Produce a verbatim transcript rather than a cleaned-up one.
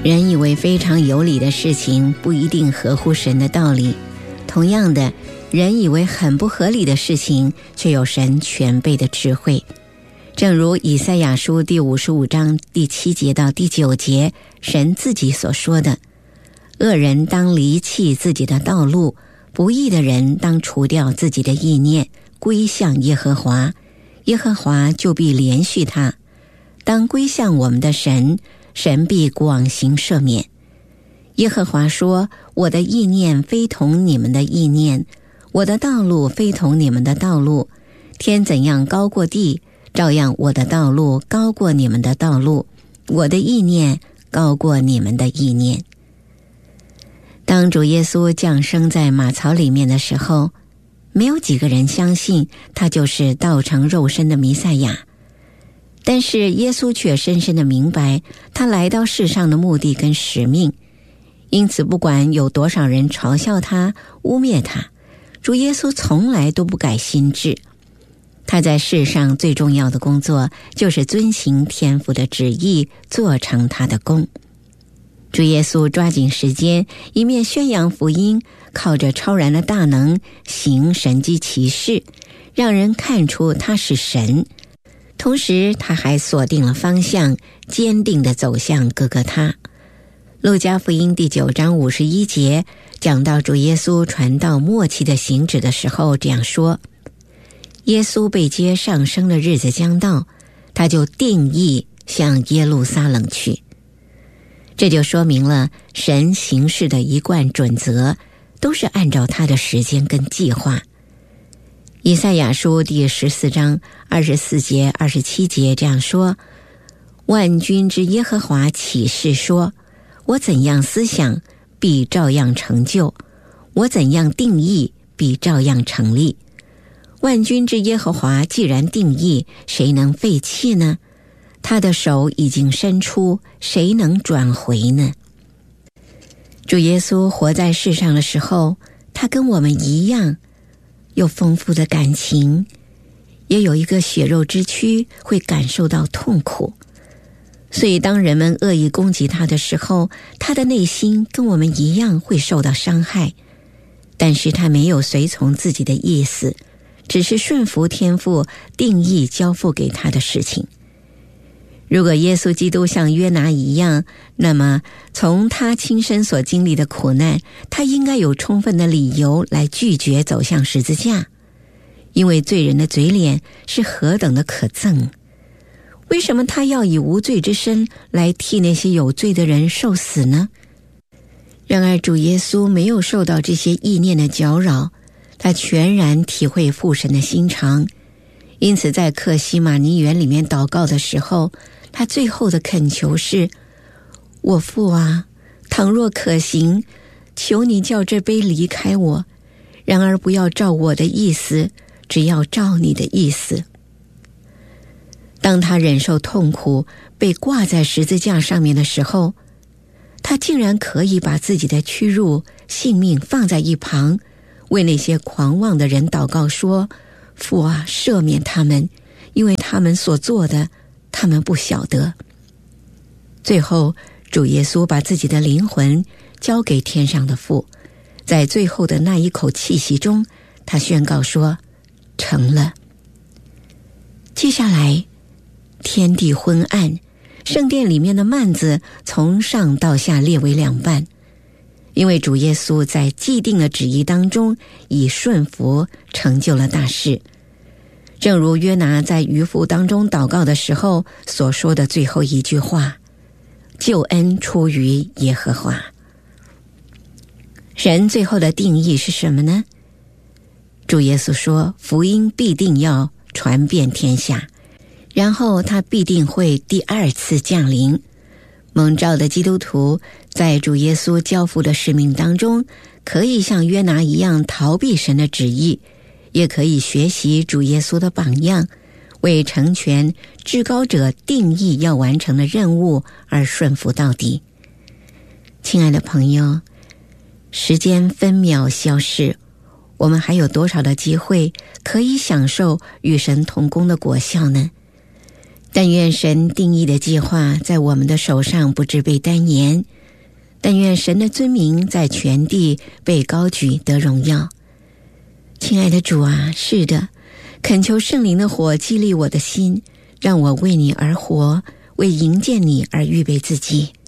人以为非常有理的事情不一定合乎神的道理，同样的，人以为很不合理的事情却有神全备的智慧。正如以赛亚书第五十五章第七节到第九节，神自己所说的：恶人当离弃自己的道路，不义的人当除掉自己的意念，归向耶和华，耶和华就必连续他。当归向我们的神，神必广行赦免。耶和华说：我的意念非同你们的意念，我的道路非同你们的道路。天怎样高过地，照样我的道路高过你们的道路，我的意念高过你们的意念。当主耶稣降生在马槽里面的时候，没有几个人相信他就是道成肉身的弥赛亚。但是耶稣却深深地明白他来到世上的目的跟使命，因此不管有多少人嘲笑他、污蔑他，主耶稣从来都不改心志。他在世上最重要的工作就是遵行天父的旨意，做成他的功。主耶稣抓紧时间，一面宣扬福音，靠着超然的大能行神迹奇事，让人看出他是神。同时他还锁定了方向，坚定地走向哥哥他。路加福音第九章五十一节讲到主耶稣传道末期的行止的时候这样说：耶稣被接上升的日子将到，他就定义向耶路撒冷去。这就说明了神行事的一贯准则都是按照他的时间跟计划。以赛亚书第十四章二十四节、二十七节这样说：万军之耶和华起誓说，我怎样思想，必照样成就；我怎样定义，必照样成立。万军之耶和华既然定义，谁能废弃呢？他的手已经伸出，谁能转回呢？主耶稣活在世上的时候，他跟我们一样，有丰富的感情，也有一个血肉之躯，会感受到痛苦。所以当人们恶意攻击他的时候，他的内心跟我们一样会受到伤害，但是他没有随从自己的意思，只是顺服天父定义交付给他的事情。如果耶稣基督像约拿一样，那么从他亲身所经历的苦难，他应该有充分的理由来拒绝走向十字架，因为罪人的嘴脸是何等的可憎。为什么他要以无罪之身来替那些有罪的人受死呢？然而主耶稣没有受到这些意念的搅扰，他全然体会父神的心肠。因此在客西马尼园里面祷告的时候，他最后的恳求是：我父啊，倘若可行，求你叫这杯离开我，然而不要照我的意思，只要照你的意思。当他忍受痛苦，被挂在十字架上面的时候，他竟然可以把自己的屈辱、性命放在一旁，为那些狂妄的人祷告说：父啊，赦免他们，因为他们所做的，他们不晓得。最后主耶稣把自己的灵魂交给天上的父，在最后的那一口气息中，他宣告说：成了。接下来天地昏暗，圣殿里面的幔子从上到下裂为两半，因为主耶稣在既定的旨意当中以顺服成就了大事。正如约拿在鱼腹当中祷告的时候所说的最后一句话：救恩出于耶和华。神最后的定义是什么呢？主耶稣说，福音必定要传遍天下，然后他必定会第二次降临。蒙召的基督徒在主耶稣交付的使命当中，可以像约拿一样逃避神的旨意，也可以学习主耶稣的榜样，为成全至高者定义要完成的任务而顺服到底。亲爱的朋友，时间分秒消逝，我们还有多少的机会可以享受与神同工的果效呢？但愿神定义的计划在我们的手上不致被耽延， 但愿神的尊名在全地被高举得荣耀。亲爱的主啊，是的，恳求圣灵的火激励我的心，让我为你而活，为迎见你而预备自己。